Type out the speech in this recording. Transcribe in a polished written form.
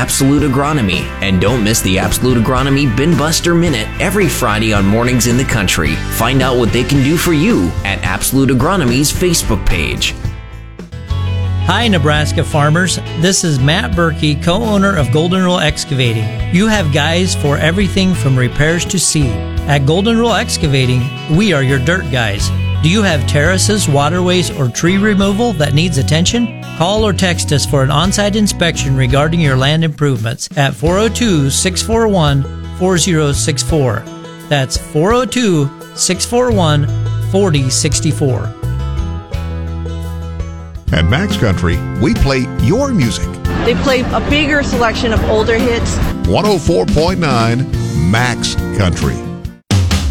Absolute Agronomy. And don't miss the Absolute Agronomy Bin Buster Minute every Friday on Mornings in the Country. Find out what they can do for you at Absolute Agronomy's Facebook page. Hi, Nebraska farmers. This is Matt Berkey, co-owner of Golden Rule Excavating. You have guys for everything from repairs to seed. At Golden Rule Excavating, we are your dirt guys. Do you have terraces, waterways, or tree removal that needs attention? Call or text us for an on-site inspection regarding your land improvements at 402-641-4064. That's 402-641-4064. At Max Country, we play your music. They play a bigger selection of older hits. 104.9 Max Country.